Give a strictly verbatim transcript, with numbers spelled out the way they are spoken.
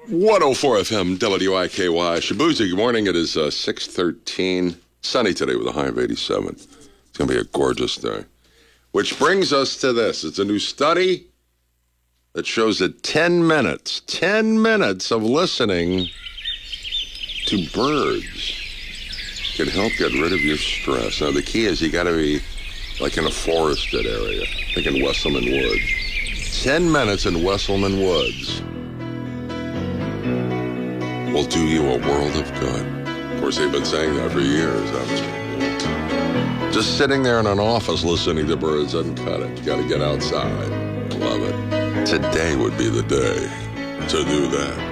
one oh four F M, W I K Y. Shabuzi, good morning. It is uh, six thirteen. Sunny today with a high of eighty-seven. It's going to be a gorgeous day. Which brings us to this. It's a new study that shows that ten minutes, ten minutes of listening to birds can help get rid of your stress. Now, the key is you got to be like in a forested area, like in Wesselman Woods. ten minutes in Wesselman Woods will do you a world of good. Of course, they've been saying that for years. I'm just sitting there in an office listening to birds doesn't cut it. You got to get outside. Love it. Today would be the day to do that.